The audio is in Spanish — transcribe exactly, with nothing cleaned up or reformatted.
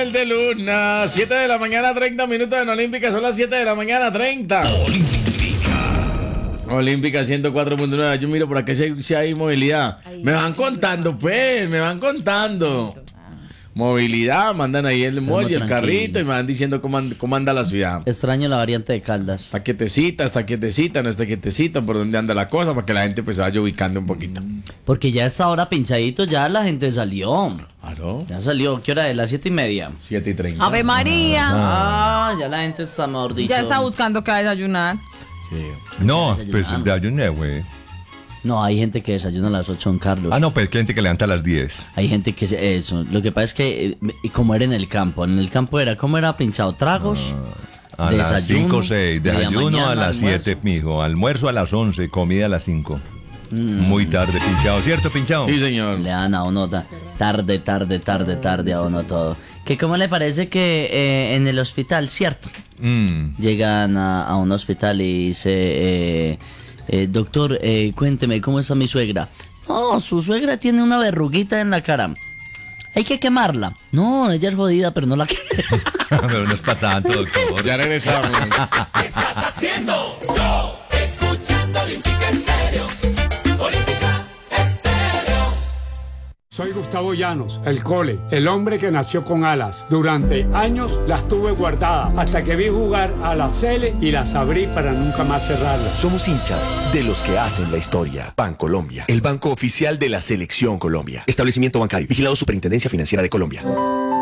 miel de luna. siete de la mañana, treinta minutos en Olímpica. Son las siete de la mañana, treinta. Olímpica ciento cuatro punto nueve. Yo miro por acá si, si hay movilidad. Ahí, me van ahí, contando, pues, me van contando. Movilidad, mandan ahí el emoji, el carrito y me van diciendo cómo, and- cómo anda la ciudad. Extraño la variante de Caldas. Está quietecita, está quietecita, no está quietecita, por dónde anda la cosa, para que la gente pues se vaya ubicando un poquito. Porque ya a esta hora pinchadito, ya la gente salió. Claro. Ya salió. ¿Qué hora es? Las siete y media. siete y treinta. Ave María. Ah, ya la gente está, mejor dicho. Ya está buscando que desayunar. Sí. No, Desayunando. pues desayuné, güey. No, hay gente que desayuna a las ocho, don Carlos. Ah, no, pues hay gente que levanta a las diez. Hay gente que se- eso. Lo que pasa es que, eh, como era en el campo, en el campo era, ¿cómo era pinchado? Tragos. A las Desayuno, cinco o seis. media Desayuno mañana, a las siete, almuerzo. mijo. Almuerzo a las once, comida a las cinco. Muy tarde, pinchado, ¿cierto, pinchado? Sí, señor. Le dan a uno ta- tarde, tarde, tarde, tarde a uno todo. ¿Que cómo le parece que eh, en el hospital, cierto? Mm. Llegan a, a un hospital y dice, eh, eh, doctor, eh, cuénteme, ¿cómo está mi suegra? No, su suegra tiene una verruguita en la cara. Hay que quemarla. No, ella es jodida, pero no la quema. Pero no es para tanto, doctor. Ya regresamos. ¿Qué estás haciendo? Yo, escuchando Olímpica Estéreo. Olímpica Estéreo. Soy Gustavo Llanos, el Cole, el hombre que nació con alas. Durante años las tuve guardadas hasta que vi jugar a la Cele y las abrí para nunca más cerrarlas. Somos hinchas de los que hacen la historia. Bancolombia, el banco oficial de la Selección Colombia. Establecimiento bancario, vigilado Superintendencia Financiera de Colombia.